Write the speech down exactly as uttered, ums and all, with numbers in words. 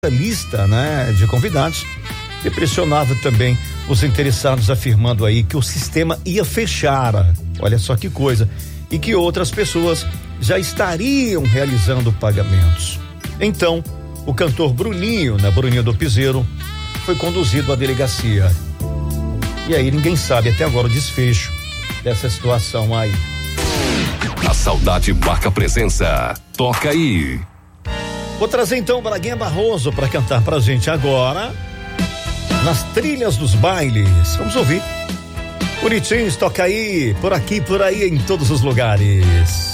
lista, né, de convidados e pressionava também os interessados, afirmando aí que o sistema ia fechar. Olha só que coisa. E que outras pessoas já estariam realizando pagamentos. Então, o cantor Bruninho, né, Bruninho do Piseiro, foi conduzido à delegacia. E aí ninguém sabe até agora o desfecho dessa situação aí. A saudade marca presença. Toca aí. Vou trazer então o Braguinha Barroso para cantar pra gente agora nas trilhas dos bailes. Vamos ouvir. Bonitinhos, toca aí, por aqui, por aí, em todos os lugares.